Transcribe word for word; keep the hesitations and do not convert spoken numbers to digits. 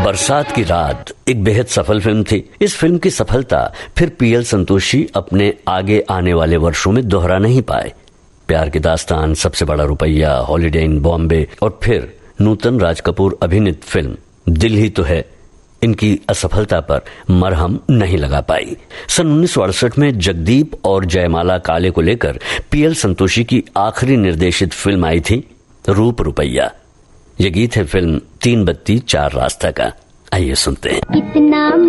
बरसात की रात एक बेहद सफल फिल्म थी। इस फिल्म की सफलता फिर पीएल संतोषी अपने आगे आने वाले वर्षों में दोहरा नहीं पाए। प्यार की दास्तान, सबसे बड़ा रुपया, हॉलिडे इन बॉम्बे और फिर नूतन राज कपूर अभिनीत फिल्म दिल ही तो है इनकी असफलता पर मरहम नहीं लगा पाई। सन उन्नीस सौ अड़सठ में जगदीप और जयमाला काले को लेकर पीएल संतोषी की आखिरी निर्देशित फिल्म आई थी रूप रुपया। ये गीत है फिल्म तीन बत्ती चार रास्ता का। आइए सुनते हैं। कितना